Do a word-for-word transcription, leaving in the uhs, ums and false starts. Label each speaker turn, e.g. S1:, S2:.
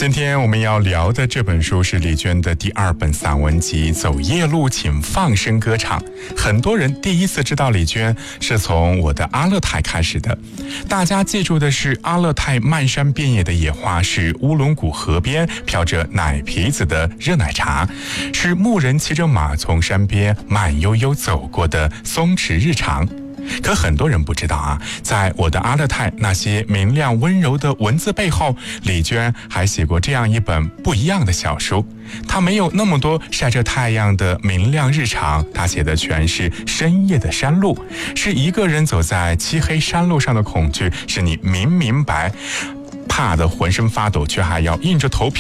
S1: 今天我们要聊的这本书是丽娟的第二本散文集《走夜路请放声歌唱》。很多人第一次知道丽娟是从我的阿勒泰开始的，大家记住的是阿勒泰漫山遍野的野花，是乌龙谷河边飘着奶皮子的热奶茶，是牧人骑着马从山边慢悠悠走过的松弛日常。可很多人不知道啊，在我的阿勒泰那些明亮温柔的文字背后，丽娟还写过这样一本不一样的小书。她没有那么多晒着太阳的明亮日常，她写的全是深夜的山路，是一个人走在漆黑山路上的恐惧，是你明明白怕得浑身发抖，却还要硬着头皮